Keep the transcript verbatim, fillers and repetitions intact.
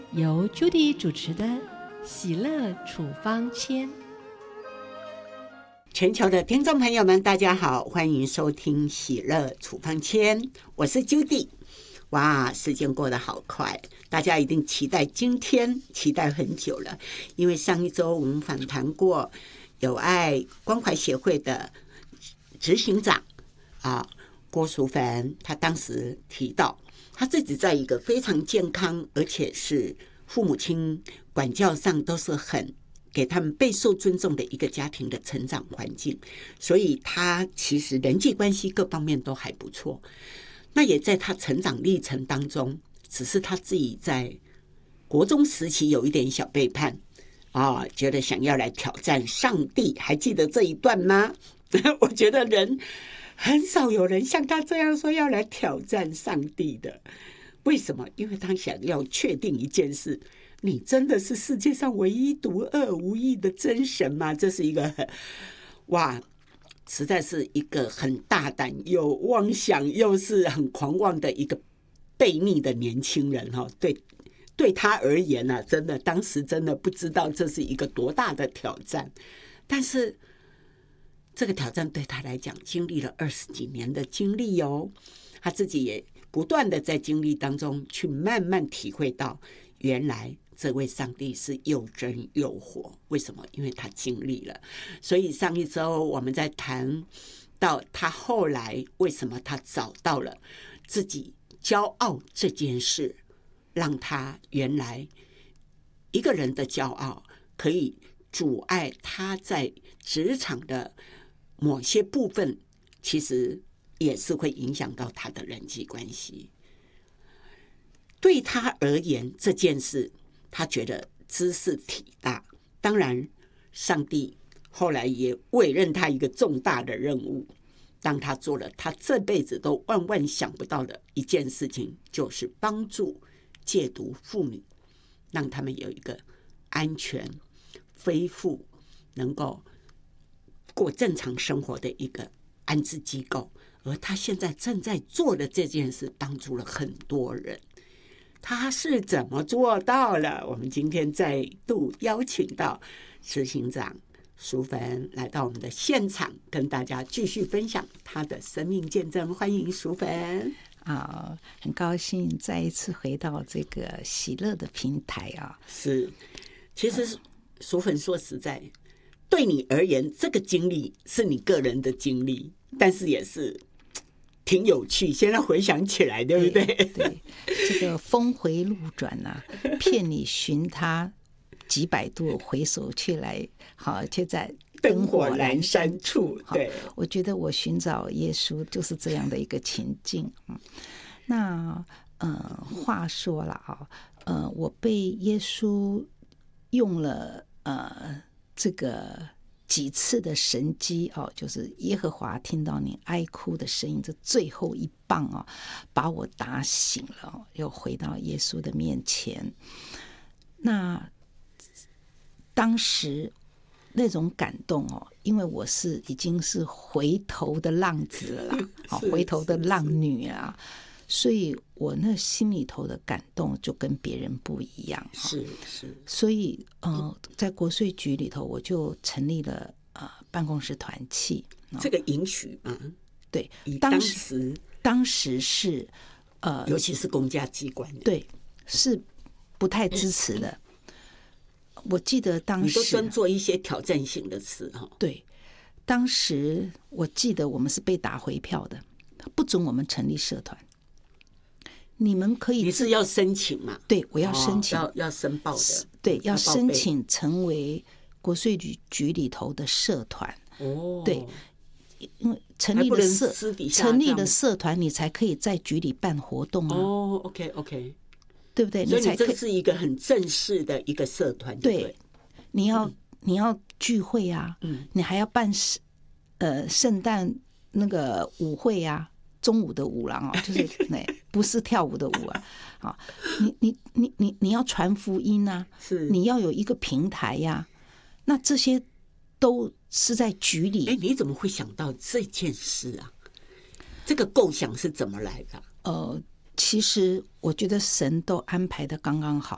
由 Judy 主持的《喜乐处方签》。 全球的听众朋友们，大家好，欢迎收听《喜乐处方签》，我是 Judy。哇，时间过得好快，大家一定期待今天，期待很久了，因为上一周我们访谈过友爱关怀协会的执行长啊郭淑芬，他当时提到，他自己在一个非常健康，而且是父母亲管教上都是很给他们备受尊重的一个家庭的成长环境，所以他其实人际关系各方面都还不错。那也在他成长历程当中，只是他自己在国中时期有一点小背叛啊，觉得想要来挑战上帝，还记得这一段吗？我觉得人很少有人像他这样说要来挑战上帝的。为什么？因为他想要确定一件事，你真的是世界上唯一独二无二的真神吗？这是一个很哇实在是一个很大胆又妄想又是很狂妄的一个悖逆的年轻人。对对他而言啊，真的当时真的不知道这是一个多大的挑战，但是这个挑战对他来讲经历了二十几年的经历哦，他自己也不断的在经历当中去慢慢体会到，原来这位上帝是又真又活。为什么？因为他经历了。所以上一周我们在谈到他后来为什么他找到了自己骄傲这件事，让他原来一个人的骄傲可以阻碍他在职场的某些部分，其实也是会影响到他的人际关系。对他而言这件事，他觉得知识体大，当然上帝后来也委任他一个重大的任务，当他做了他这辈子都万万想不到的一件事情，就是帮助戒毒妇女，让他们有一个安全恢复能够过正常生活的一个安置机构。而他现在正在做的这件事，帮助了很多人。他是怎么做到了？我们今天再度邀请到执行长淑芬来到我们的现场，跟大家继续分享他的生命见证。欢迎淑芬啊，很高兴再一次回到这个喜乐的平台啊。 是，其实淑芬说实在，对你而言，这个经历是你个人的经历，但是也是挺有趣，现在回想起来，对不对？ 对，对，这个峰回路转啊，骗你寻他几百度，回首却来，好，却在灯火阑珊处。对，我觉得我寻找耶稣就是这样的一个情境。嗯，那呃，话说了啊，呃，我被耶稣用了呃这个。几次的神迹哦，就是耶和华听到你哀哭的声音，这最后一棒哦，把我打醒了、哦，又回到耶稣的面前。那当时那种感动哦，因为我是已经是回头的浪子了啦，回头的浪女啊，所以我那心里头的感动就跟别人不一样。 是是， 所以呃，在国税局里头，我就成立了呃办公室团契。 这个允许吗？ 对， 当时当时是呃， 尤其是公家机关， 对，是不太支持的。我记得当时你都专做一些挑战性的事哈。 对，当时我记得我们是被打回票的，不准我们成立社团。你们可以， 你是要申请嘛？ 对，我要申请， 哦、要要申报的， 对，要申请成为国税局局里头的社团。 哦， 对，因为成立了社成立了社团，你才可以在局里办活动啊。 哦 ，OK OK， 对不对？ 所以你才这是一个很正式的一个社团，对， 对，你要、嗯、你要聚会啊，嗯，你还要办呃圣诞那个舞会啊。中午的舞郎哦，就是那不是跳舞的舞啊！啊，你你你你你要传福音啊， 是你要有一个平台呀、啊。那这些都是在局里。 哎，你怎么会想到这件事啊？这个构想是怎么来的？ 呃，其实我觉得神都安排的刚刚好。